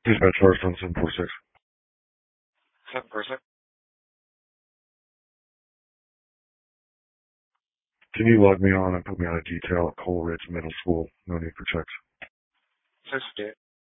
Dispatch Firestone 746. 746. Can you log me on and put me on a detail at Coleridge Middle School? No need for checks. 658.